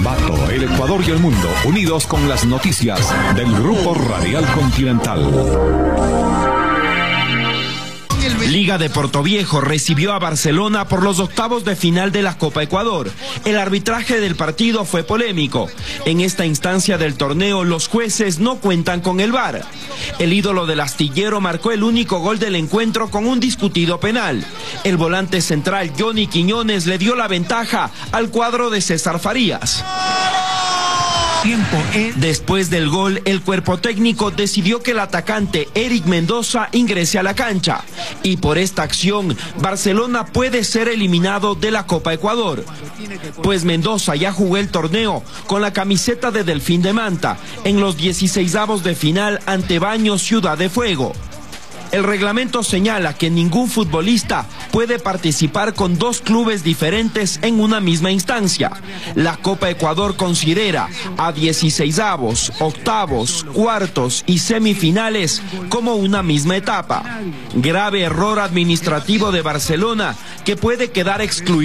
Ambato, el Ecuador y el mundo, unidos con las noticias del Grupo Radial Continental. Liga de Portoviejo recibió a Barcelona por los octavos de final de la Copa Ecuador. El arbitraje del partido fue polémico. En esta instancia del torneo, los jueces no cuentan con el VAR. El ídolo del astillero marcó el único gol del encuentro con un discutido penal. El volante central Johnny Quiñones le dio la ventaja al cuadro de César Farías. Después del gol, el cuerpo técnico decidió que el atacante Eric Mendoza ingrese a la cancha. Y por esta acción, Barcelona puede ser eliminado de la Copa Ecuador. Pues Mendoza ya jugó el torneo con la camiseta de Delfín de Manta en los 16avos de final ante Baños Ciudad de Fuego. El reglamento señala que ningún futbolista puede participar con dos clubes diferentes en una misma instancia. La Copa Ecuador considera a 16avos, octavos, cuartos y semifinales como una misma etapa. Grave error administrativo de Barcelona que puede quedar excluido